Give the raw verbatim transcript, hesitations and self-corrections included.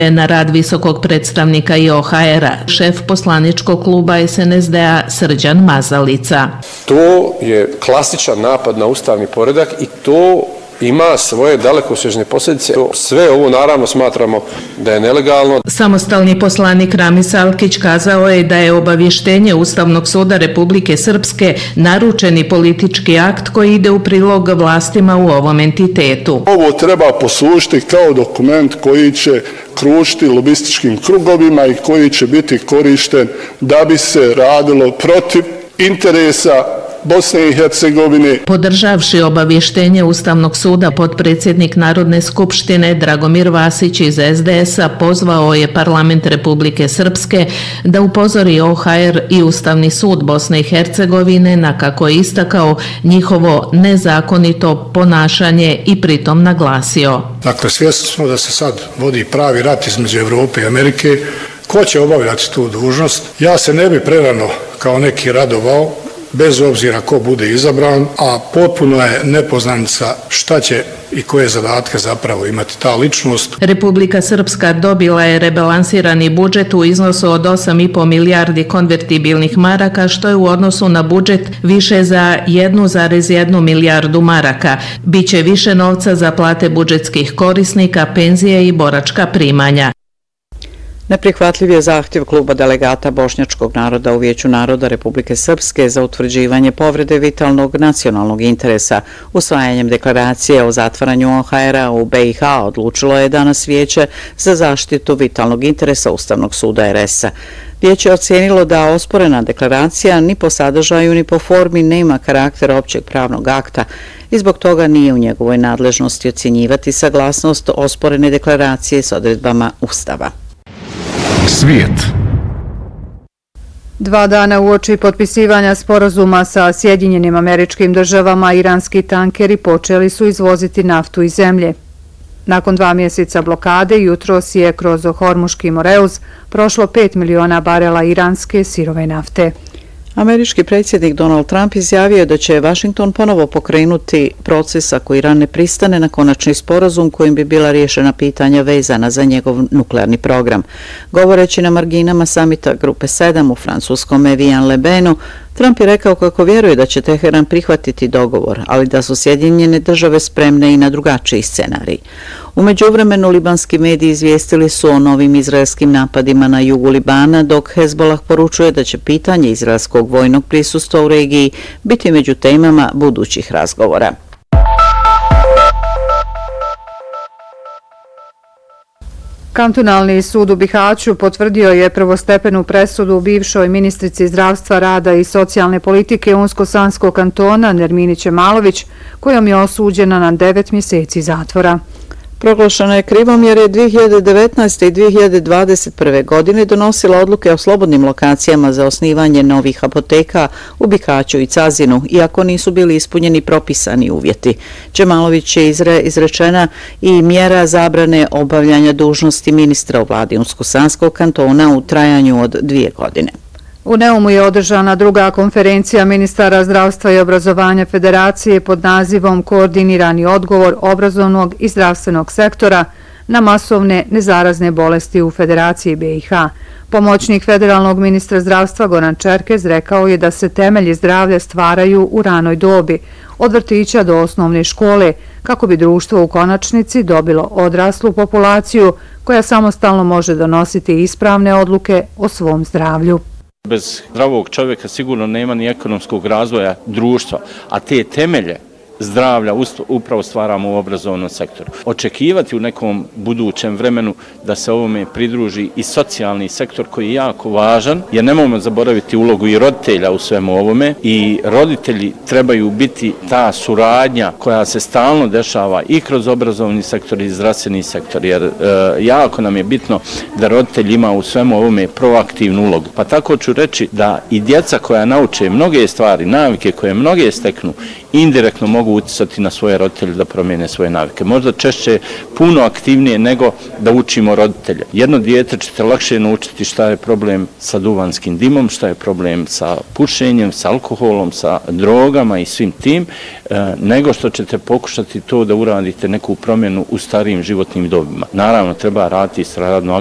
Na rad visokog predstavnika I O H R-a, šef poslaničkog kluba S N S D-a Srđan Mazalica. To je klasičan napad na ustavni poredak i to ima svoje dalekosežne posljedice. Sve ovo naravno smatramo da je nelegalno. Samostalni poslanik Ramis Alkić kazao je da je obavještenje Ustavnog suda Republike Srpske naručeni politički akt koji ide u prilog vlastima u ovom entitetu. Ovo treba poslužiti kao dokument koji će kružiti lobističkim krugovima i koji će biti korišten da bi se radilo protiv interesa Bosne i Hercegovine. Podržavši obavještenje Ustavnog suda, potpredsjednik Narodne skupštine Dragomir Vasić iz S D S-a pozvao je parlament Republike Srpske da upozori O H R i Ustavni sud Bosne i Hercegovine na, kako je istakao, njihovo nezakonito ponašanje i pritom naglasio. Dakle, svjesni smo da se sad vodi pravi rat između Evrope i Amerike. Ko će obavljati tu dužnost? Ja se ne bi prerano kao neki radovao, bez obzira ko bude izabran, a potpuno je nepoznanica šta će i koje zadatke zapravo imati ta ličnost. Republika Srpska dobila je rebalansirani budžet u iznosu od osam i po milijardi konvertibilnih maraka, što je u odnosu na budžet više za jedan zarez jedan milijardu maraka. Biće više novca za plate budžetskih korisnika, penzije i boračka primanja. Neprihvatljiv je zahtjev kluba delegata bošnjačkog naroda u Vijeću naroda Republike Srpske za utvrđivanje povrede vitalnog nacionalnog interesa. Usvajanjem deklaracije o zatvaranju O H R-a u B i H odlučilo je danas Vijeće za zaštitu vitalnog interesa Ustavnog suda R S-a. Vijeće je ocijenilo da osporena deklaracija ni po sadržaju ni po formi nema karakter općeg pravnog akta i zbog toga nije u njegovoj nadležnosti ocjenjivati saglasnost osporene deklaracije s odredbama Ustava. Svijet. Dva dana uoči potpisivanja sporazuma sa Sjedinjenim Američkim Državama, iranski tankeri počeli su izvoziti naftu iz zemlje. Nakon dva mjeseca blokade, jutros je kroz Hormuški Moreuz prošlo pet miliona barela iranske sirove nafte. Američki predsjednik Donald Trump izjavio da će Washington ponovo pokrenuti proces ako Iran ne pristane na konačni sporazum kojim bi bila riješena pitanja vezana za njegov nuklearni program. Govoreći na marginama samita Grupe sedam u francuskom Evian-le-Bainu, Trump je rekao kako vjeruje da će Teheran prihvatiti dogovor, ali da su Sjedinjene države spremne i na drugačiji scenarij. U međuvremenu libanski mediji izvijestili su o novim izraelskim napadima na jugu Libana, dok Hezbollah poručuje da će pitanje izraelskog vojnog prisustva u regiji biti među temama budućih razgovora. Kantonalni sud u Bihaću potvrdio je prvostepenu presudu bivšoj ministrici zdravstva, rada i socijalne politike Unsko-Sanskog kantona Nermini Čemalović, kojom je osuđena na devet mjeseci zatvora. Proglašena je krivom jer je dvije hiljade devetnaeste. i dvije hiljade dvadeset prve. godine donosila odluke o slobodnim lokacijama za osnivanje novih apoteka u Bihaću i Cazinu, iako nisu bili ispunjeni propisani uvjeti. Čemalović je izre, izrečena i mjera zabrane obavljanja dužnosti ministra u vladi Unsko-Sanskog kantona u trajanju od dvije godine. U Neumu je održana druga konferencija ministara zdravstva i obrazovanja Federacije pod nazivom Koordinirani odgovor obrazovnog i zdravstvenog sektora na masovne nezarazne bolesti u Federaciji B i H. Pomoćnik federalnog ministra zdravstva Goran Čerkez rekao je da se temelji zdravlja stvaraju u ranoj dobi, od vrtića do osnovne škole, kako bi društvo u konačnici dobilo odraslu populaciju koja samostalno može donositi ispravne odluke o svom zdravlju. Bez zdravog čovjeka sigurno nema ni ekonomskog razvoja društva, a te temelje zdravlja upravo stvaramo u obrazovnom sektoru. Očekivati u nekom budućem vremenu da se ovome pridruži i socijalni sektor koji je jako važan, jer nemojmo zaboraviti ulogu i roditelja u svemu ovome i roditelji trebaju biti ta suradnja koja se stalno dešava i kroz obrazovni sektor i zdravstveni sektor, jer e, jako nam je bitno da roditelj ima u svemu ovome proaktivnu ulogu. Pa tako ću reći da i djeca koja nauče mnoge stvari, navike koje mnoge steknu indirektno mogu utjecati na svoje roditelje da promijene svoje navike. Možda češće puno aktivnije nego da učimo roditelje. Jedno dijete ćete lakše naučiti šta je problem sa duvanskim dimom, šta je problem sa pušenjem, sa alkoholom, sa drogama i svim tim, nego što ćete pokušati to da uradite neku promjenu u starijim životnim dobima. Naravno, treba raditi s radno